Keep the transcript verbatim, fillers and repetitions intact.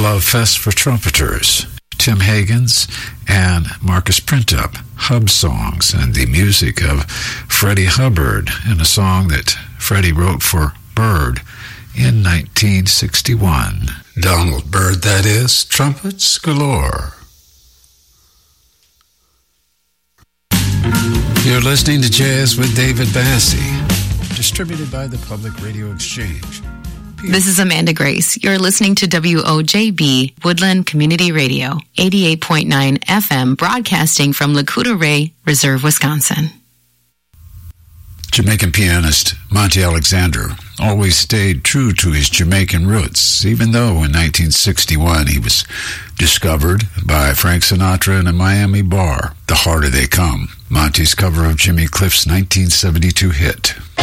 Love Fest for Trumpeters, Tim Hagens and Marcus Printup, Hub Songs, and the music of Freddie Hubbard, and a song that Freddie wrote for Byrd in nineteen sixty-one. Donald Byrd, that is, Trumpets Galore. You're listening to Jazz with David Bassie, distributed by the Public Radio Exchange. This is Amanda Grace. You're listening to W O J B Woodland Community Radio, eighty-eight point nine F M, broadcasting from Lakota Ray Reserve, Wisconsin. Jamaican pianist Monty Alexander always stayed true to his Jamaican roots, even though in nineteen sixty-one he was discovered by Frank Sinatra in a Miami bar. The Harder They Come, Monty's cover of Jimmy Cliff's nineteen seventy-two hit.